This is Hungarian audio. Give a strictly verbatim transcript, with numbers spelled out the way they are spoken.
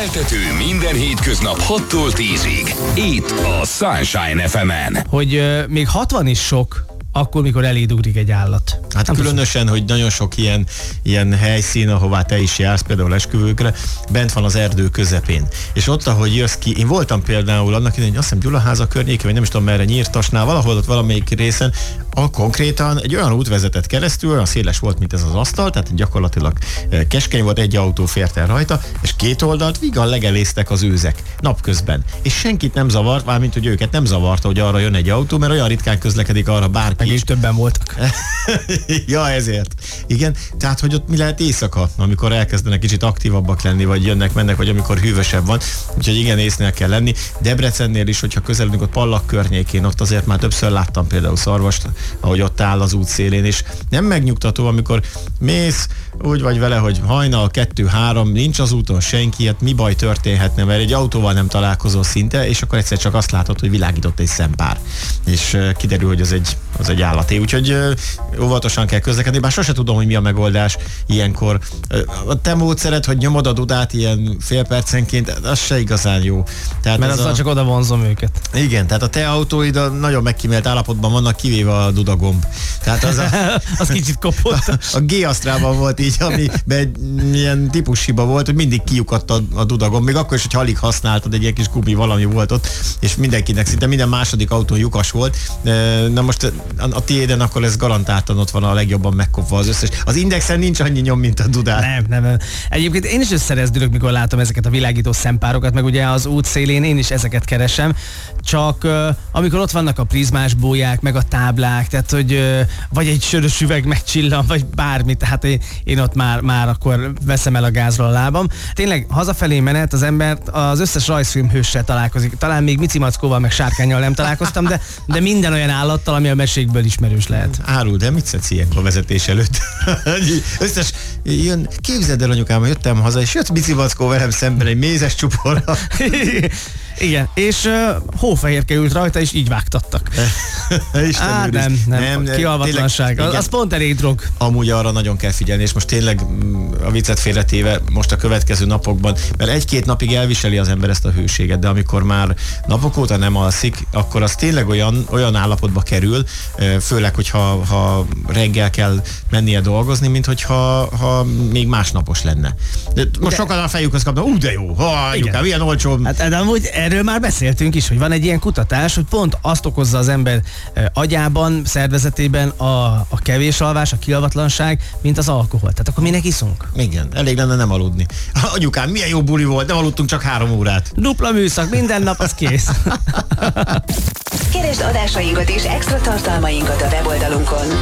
Keltető minden hétköznap hattól tízig. Itt a Sunshine ef emen. Hogy euh, még hatvan is sok, akkor, mikor eléd ugrik egy állat. Hát nem különösen, tudom. Hogy nagyon sok ilyen, ilyen helyszín, ahová te is jársz, például esküvőkre, bent van az erdő közepén. És ott, ahogy jössz ki, én voltam például annak idején, azt hiszem Gyulaháza környékén, vagy nem is tudom merre, Nyírtasnál, valahol ott valamelyik részen, a konkrétan egy olyan út vezetett keresztül, olyan széles volt, mint ez az asztal, tehát gyakorlatilag keskeny volt, egy autó fért el rajta, és két oldalt vígan legeléztek az őzek napközben. És senkit nem zavart, mármint, hogy őket nem zavarta, hogy arra jön egy autó, mert olyan ritkán közlekedik arra bárki. Meg is többen voltak. Ja, ezért. Igen, tehát, hogy ott mi lehet éjszaka, amikor elkezdenek kicsit aktívabbak lenni, vagy jönnek, mennek, vagy amikor hűvösebb van. Úgyhogy igen, észnél kell lenni. Debrecennél is, hogyha közelünk ott Pallak környékén, ott azért már többször láttam például szarvast, ahogy ott áll az út szélén, és nem megnyugtató, amikor mész, úgy vagy vele, hogy hajnal, kettő, három, nincs az úton senki, hát mi baj történhetne, mert egy autóval nem találkozol szinte, és akkor egyszer csak azt látod, hogy világított egy szempár. És uh, kiderül, hogy az egy, az egy állaté. Úgyhogy uh, óvatosan kell közlekedni, bár sose tudom, hogy mi a megoldás ilyenkor. Uh, a te módszered, hogy nyomod a dudát ilyen fél percenként, az se igazán jó. Tehát mert azzal a... csak oda vonzom őket. Igen, tehát a te autóid a nagyon megkímélt állapotban vannak, kivéve a dudagomb. Tehát az, a, az kicsit kopott. A, a G-Astrában volt így, amiben egy ilyen típushiba volt, hogy mindig kiukadt a, a dudagomb, még akkor is, hogy alig használtad, egy ilyen kis gumi valami volt ott, és mindenkinek, szinte minden második autó lyukas volt. Na most a, a tiéden akkor ez garantáltan ott van a legjobban megkopva az összes. Az Indexen nincs annyi nyom, mint a dudán. Nem, nem. Egyébként én is összerezdülök, mikor látom ezeket a világító szempárokat, meg ugye az út szélén én is ezeket keresem, csak uh, amikor ott vannak a prizmás bóják, meg a táblák, tehát hogy uh, vagy egy sörös üveg megcsillan, vagy bármi, tehát én, én ott már, már akkor veszem el a gázról a lábam. Tényleg hazafelé menet az ember az összes rajzfilm hőssel találkozik. Talán még Mici Mackóval, meg Sárkánnyal nem találkoztam, de, de minden olyan állattal, ami a mesékből ismerős lehet. Árul, de mit szedsz ilyenkor a vezetés előtt? Összes, jön, képzeld el, anyukám, jöttem haza, és jött Mici Mackó velem szemben egy mézes csuporra. Igen, és uh, hófehérke ült rajta, és így vágtattak. Á, nem, nem, nem, kialvatlanság. Az, az pont elég drog. Amúgy arra nagyon kell figyelni, és most tényleg a viccet félretéve most a következő napokban, mert egy-két napig elviseli az ember ezt a hőséget, de amikor már napok óta nem alszik, akkor az tényleg olyan, olyan állapotba kerül, főleg, hogyha ha reggel kell mennie dolgozni, mint hogyha ha még másnapos lenne. De most de... sokan a fejükhez kapnak, ú, de jó, ha, anyukám, ilyen olcsó. Hát, de amúgy erről már beszéltünk is, hogy van egy ilyen kutatás, hogy pont azt okozza az ember agyában, szervezetében a, a kevés alvás, a kialvatlanság, mint az alkohol. Tehát akkor minek iszunk? Igen, elég lenne nem aludni. Anyukám, milyen jó buli volt, nem aludtunk csak három órát. Dupla műszak, minden nap, az kész. Keresd adásainkat és extra tartalmainkat a weboldalunkon.